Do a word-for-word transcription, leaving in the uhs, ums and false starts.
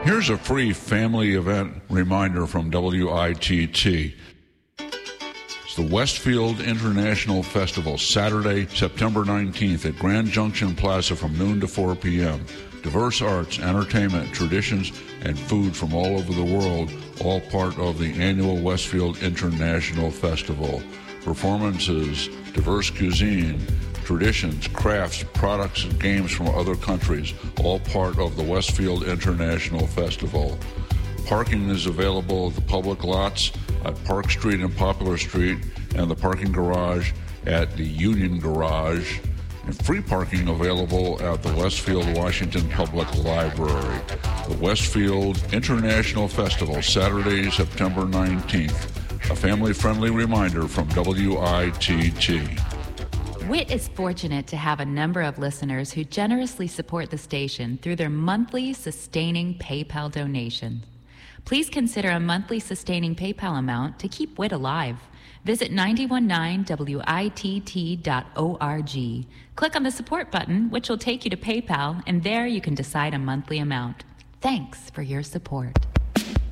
Here's a free family event reminder from W I T T. It's the Westfield International Festival, Saturday, September nineteenth at Grand Junction Plaza from noon to four p.m. Diverse arts, entertainment, traditions, and food from all over the world, all part of the annual Westfield International Festival. Performances, diverse cuisine, traditions, crafts, products, and games from other countries, all part of the Westfield International Festival. Parking is available at the public lots at Park Street and Poplar Street and the parking garage at the Union Garage, and free parking available at the Westfield Washington Public Library. The Westfield International Festival, Saturday, September nineteenth. A family-friendly reminder from W I T T. W I T is fortunate to have a number of listeners who generously support the station through their monthly sustaining PayPal donations. Please consider a monthly sustaining PayPal amount to keep W I T alive. Visit nine one nine W I T T dot org. Click on the support button, which will take you to PayPal, and there you can decide a monthly amount. Thanks for your support.